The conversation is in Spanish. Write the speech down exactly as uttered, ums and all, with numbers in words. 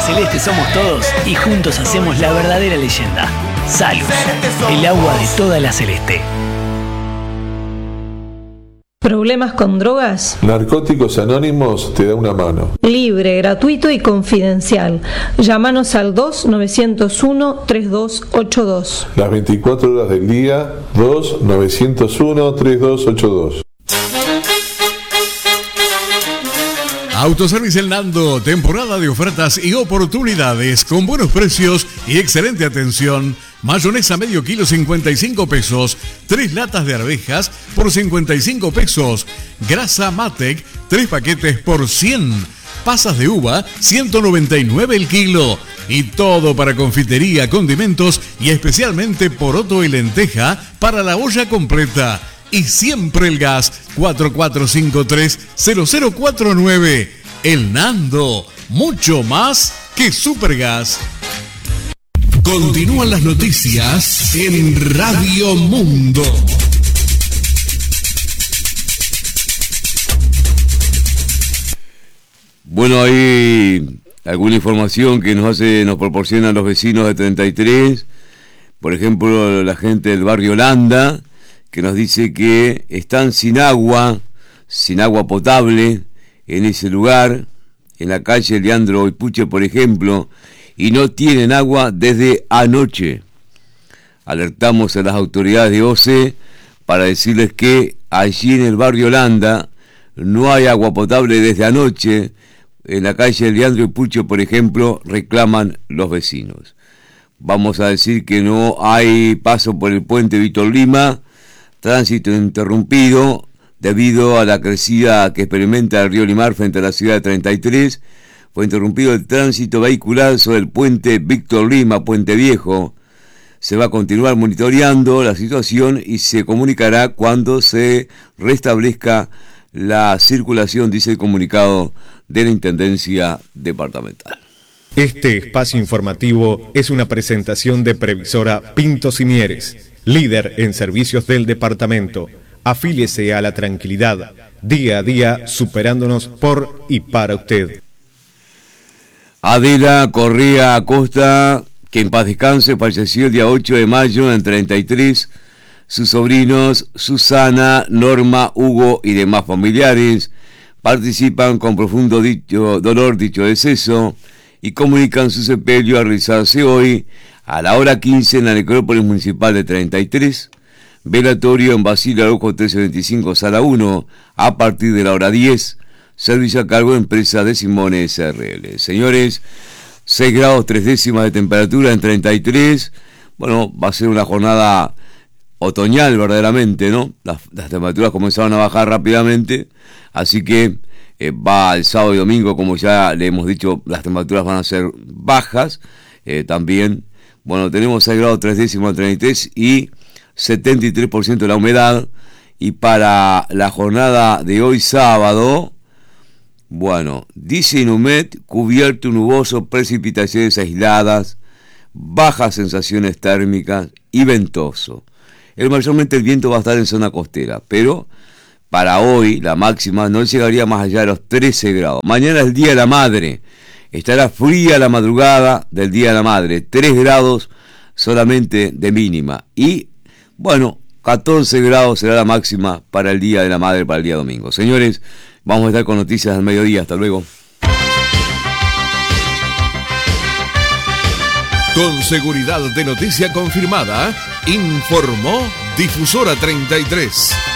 celeste somos todos y juntos hacemos la verdadera leyenda. Salus, el agua de toda la celeste. ¿Problemas con drogas? Narcóticos Anónimos te da una mano. Libre, gratuito y confidencial. Llámanos al dos nueve cero uno tres dos ocho dos. Las veinticuatro horas del día, dos nueve cero uno tres dos ocho dos. Autoservicio El Nando, temporada de ofertas y oportunidades con buenos precios y excelente atención. Mayonesa medio kilo cincuenta y cinco pesos, tres latas de arvejas por cincuenta y cinco pesos, grasa Matec, tres paquetes por cien, pasas de uva ciento noventa y nueve el kilo y todo para confitería, condimentos y especialmente poroto y lenteja para la olla completa. Y siempre el gas cuatro cuatro cinco tres cero cero cuatro nueve. El Nando, mucho más que Supergas. Continúan las noticias en Radio Mundo. Bueno, hay alguna información que nos hace, nos proporcionan los vecinos de treinta y tres. Por ejemplo, la gente del barrio Holanda, que nos dice que están sin agua, sin agua potable en ese lugar, en la calle Leandro Oipuche, por ejemplo, y no tienen agua desde anoche. Alertamos a las autoridades de O C E para decirles que allí en el barrio Holanda no hay agua potable desde anoche. En la calle Leandro Oipuche, por ejemplo, reclaman los vecinos. Vamos a decir que no hay paso por el puente Víctor Lima, tránsito interrumpido debido a la crecida que experimenta el río Limar frente a la ciudad de treinta y tres. Fue interrumpido el tránsito vehicular sobre el puente Víctor Lima, Puente Viejo. Se va a continuar monitoreando la situación y se comunicará cuando se restablezca la circulación, dice el comunicado de la Intendencia Departamental. Este espacio informativo es una presentación de Previsora Pintos y Mieres, líder en servicios del departamento. Afíliese a la tranquilidad, día a día superándonos por y para usted. Adela Correa Acosta, que en paz descanse, falleció el día ocho de mayo en treinta y tres. Sus sobrinos Susana, Norma, Hugo y demás familiares participan con profundo dicho, dolor dicho deceso y comunican su sepelio a realizarse hoy a la hora quince en la necrópolis municipal de treinta y tres. Velatorio en Basilio Araujo trescientos veinticinco, sala uno, a partir de la hora diez. Servicio a cargo de empresa de Simone S R L. Señores, seis grados tres décimas de temperatura en treinta y tres. Bueno, va a ser una jornada otoñal verdaderamente, ¿no? Las, las temperaturas comenzaron a bajar rápidamente, así que eh, va el sábado y domingo, como ya le hemos dicho, las temperaturas van a ser bajas. Eh, también, bueno, tenemos seis grados tres décimas en treinta y tres y setenta y tres por ciento de la humedad. Y para la jornada de hoy sábado, bueno, dice Inumet, cubierto nuboso, precipitaciones aisladas, bajas sensaciones térmicas y ventoso. El, mayormente el viento va a estar en zona costera, pero para hoy la máxima no llegaría más allá de los trece grados. Mañana es el Día de la Madre, estará fría la madrugada del Día de la Madre, tres grados solamente de mínima. Y bueno, catorce grados será la máxima para el Día de la Madre, para el día domingo. Señores, vamos a estar con noticias al mediodía. Hasta luego. Con seguridad de noticia confirmada, informó Difusora treinta y tres.